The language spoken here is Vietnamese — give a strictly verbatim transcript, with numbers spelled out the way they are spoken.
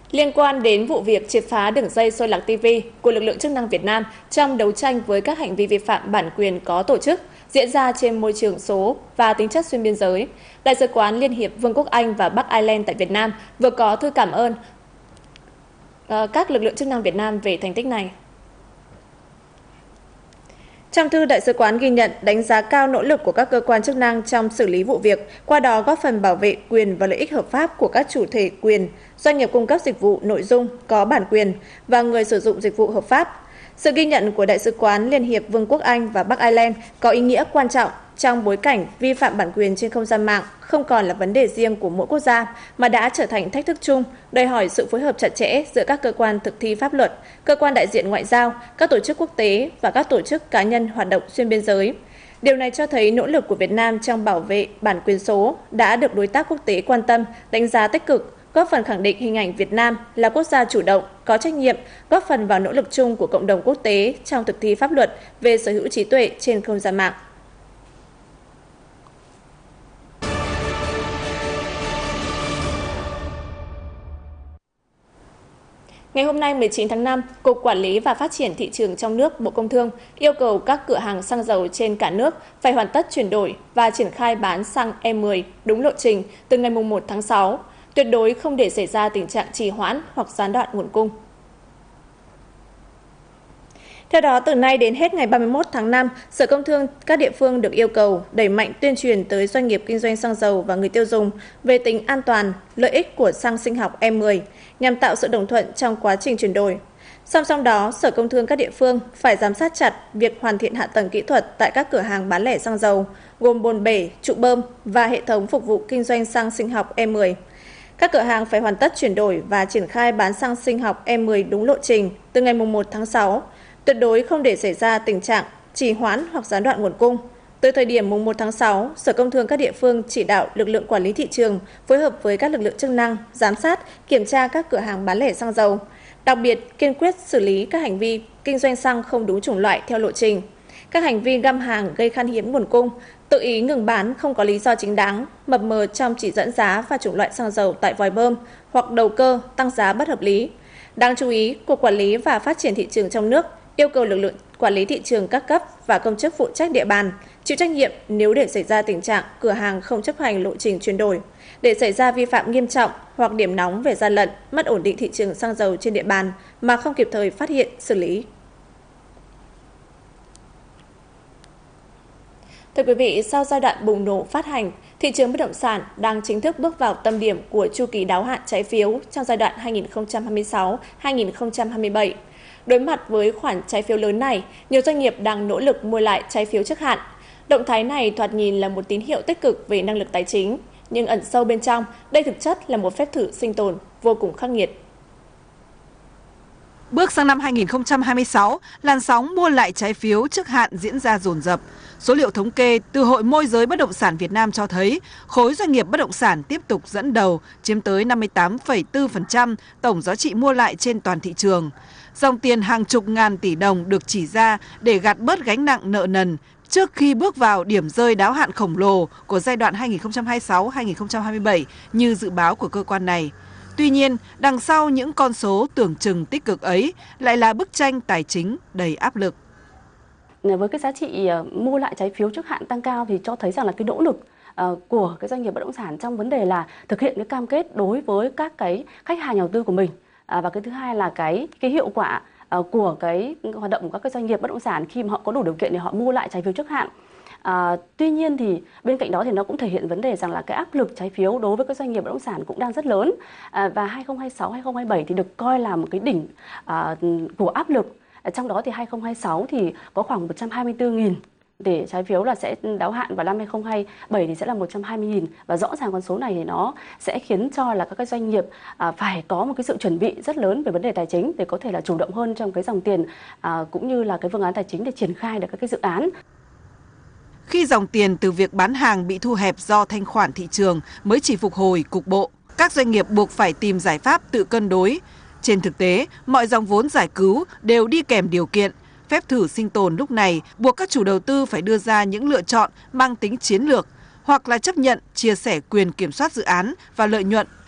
Liên quan đến vụ việc triệt phá đường dây xôi lạc ti vi của lực lượng chức năng Việt Nam trong đấu tranh với các hành vi vi phạm bản quyền có tổ chức diễn ra trên môi trường số và tính chất xuyên biên giới, Đại sứ quán Liên hiệp Vương quốc Anh và Bắc Ireland tại Việt Nam vừa có thư cảm ơn uh, các lực lượng chức năng Việt Nam về thành tích này. Trong thư, Đại sứ quán ghi nhận, đánh giá cao nỗ lực của các cơ quan chức năng trong xử lý vụ việc, qua đó góp phần bảo vệ quyền và lợi ích hợp pháp của các chủ thể quyền, doanh nghiệp cung cấp dịch vụ nội dung có bản quyền và người sử dụng dịch vụ hợp pháp. Sự ghi nhận của Đại sứ quán Liên hiệp Vương quốc Anh và Bắc Ireland có ý nghĩa quan trọng trong bối cảnh vi phạm bản quyền trên không gian mạng không còn là vấn đề riêng của mỗi quốc gia mà đã trở thành thách thức chung, đòi hỏi sự phối hợp chặt chẽ giữa các cơ quan thực thi pháp luật, cơ quan đại diện ngoại giao, các tổ chức quốc tế và các tổ chức cá nhân hoạt động xuyên biên giới. Điều này cho thấy nỗ lực của Việt Nam trong bảo vệ bản quyền số đã được đối tác quốc tế quan tâm, đánh giá tích cực, góp phần khẳng định hình ảnh Việt Nam là quốc gia chủ động, có trách nhiệm, góp phần vào nỗ lực chung của cộng đồng quốc tế trong thực thi pháp luật về sở hữu trí tuệ trên không gian mạng. Ngày hôm nay mười chín tháng năm, Cục Quản lý và Phát triển Thị trường trong nước Bộ Công Thương yêu cầu các cửa hàng xăng dầu trên cả nước phải hoàn tất chuyển đổi và triển khai bán xăng E mười đúng lộ trình từ ngày mùng một tháng sáu, tuyệt đối không để xảy ra tình trạng trì hoãn hoặc gián đoạn nguồn cung. Theo đó, từ nay đến hết ngày ba mươi mốt tháng năm, Sở Công Thương các địa phương được yêu cầu đẩy mạnh tuyên truyền tới doanh nghiệp kinh doanh xăng dầu và người tiêu dùng về tính an toàn, lợi ích của xăng sinh học E mười nhằm tạo sự đồng thuận trong quá trình chuyển đổi. Song song đó, Sở Công Thương các địa phương phải giám sát chặt việc hoàn thiện hạ tầng kỹ thuật tại các cửa hàng bán lẻ xăng dầu, gồm bồn bể, trụ bơm và hệ thống phục vụ kinh doanh xăng sinh học E mười. Các cửa hàng phải hoàn tất chuyển đổi và triển khai bán xăng sinh học E mười đúng lộ trình từ ngày mùng một tháng sáu, tuyệt đối không để xảy ra tình trạng trì hoãn hoặc gián đoạn nguồn cung. Từ thời điểm mùng một tháng sáu, Sở Công Thương các địa phương chỉ đạo lực lượng quản lý thị trường phối hợp với các lực lượng chức năng, giám sát, kiểm tra các cửa hàng bán lẻ xăng dầu, đặc biệt kiên quyết xử lý các hành vi kinh doanh xăng không đúng chủng loại theo lộ trình, các hành vi găm hàng gây khan hiếm nguồn cung, tự ý ngừng bán không có lý do chính đáng, mập mờ trong chỉ dẫn giá và chủng loại xăng dầu tại vòi bơm hoặc đầu cơ tăng giá bất hợp lý. Đáng chú ý, Cục Quản lý và Phát triển Thị trường trong nước yêu cầu lực lượng quản lý thị trường các cấp và công chức phụ trách địa bàn chịu trách nhiệm nếu để xảy ra tình trạng cửa hàng không chấp hành lộ trình chuyển đổi, để xảy ra vi phạm nghiêm trọng hoặc điểm nóng về gian lận, mất ổn định thị trường xăng dầu trên địa bàn mà không kịp thời phát hiện, xử lý. Thưa quý vị, sau giai đoạn bùng nổ phát hành, thị trường bất động sản đang chính thức bước vào tâm điểm của chu kỳ đáo hạn trái phiếu trong giai đoạn hai nghìn không trăm hai mươi sáu đến hai nghìn không trăm hai mươi bảy. Đối mặt với khoản trái phiếu lớn này, nhiều doanh nghiệp đang nỗ lực mua lại trái phiếu trước hạn. Động thái này thoạt nhìn là một tín hiệu tích cực về năng lực tài chính, nhưng ẩn sâu bên trong, đây thực chất là một phép thử sinh tồn vô cùng khắc nghiệt. Bước sang năm hai nghìn không trăm hai mươi sáu, làn sóng mua lại trái phiếu trước hạn diễn ra dồn dập. Số liệu thống kê từ Hội Môi giới Bất động sản Việt Nam cho thấy, khối doanh nghiệp bất động sản tiếp tục dẫn đầu, chiếm tới năm mươi tám phẩy bốn phần trăm tổng giá trị mua lại trên toàn thị trường. Dòng tiền hàng chục ngàn tỷ đồng được chỉ ra để gạt bớt gánh nặng nợ nần trước khi bước vào điểm rơi đáo hạn khổng lồ của giai đoạn hai nghìn không trăm hai mươi sáu đến hai nghìn không trăm hai mươi bảy như dự báo của cơ quan này. Tuy nhiên, đằng sau những con số tưởng chừng tích cực ấy lại là bức tranh tài chính đầy áp lực. Với cái giá trị mua lại trái phiếu trước hạn tăng cao thì cho thấy rằng là cái nỗ lực của cái doanh nghiệp bất động sản trong vấn đề là thực hiện cái cam kết đối với các cái khách hàng nhà đầu tư của mình. Và cái thứ hai là cái cái hiệu quả của cái hoạt động của các cái doanh nghiệp bất động sản khi mà họ có đủ điều kiện để họ mua lại trái phiếu trước hạn. À, tuy nhiên thì bên cạnh đó thì nó cũng thể hiện vấn đề rằng là cái áp lực trái phiếu đối với các doanh nghiệp bất động sản cũng đang rất lớn, à, và hai nghìn không trăm hai mươi sáu hai nghìn không trăm hai mươi bảy thì được coi là một cái đỉnh à, của áp lực. À, trong đó thì hai nghìn không trăm hai mươi sáu thì có khoảng một trăm hai mươi tư nghìn để trái phiếu là sẽ đáo hạn, và năm hai nghìn không trăm hai mươi bảy thì sẽ là một trăm hai mươi nghìn, và rõ ràng con số này thì nó sẽ khiến cho là các cái doanh nghiệp à, phải có một cái sự chuẩn bị rất lớn về vấn đề tài chính để có thể là chủ động hơn trong cái dòng tiền à, cũng như là cái phương án tài chính để triển khai được các cái dự án. Khi dòng tiền từ việc bán hàng bị thu hẹp do thanh khoản thị trường mới chỉ phục hồi cục bộ, các doanh nghiệp buộc phải tìm giải pháp tự cân đối. Trên thực tế, mọi dòng vốn giải cứu đều đi kèm điều kiện. Phép thử sinh tồn lúc này buộc các chủ đầu tư phải đưa ra những lựa chọn mang tính chiến lược, hoặc là chấp nhận chia sẻ quyền kiểm soát dự án và lợi nhuận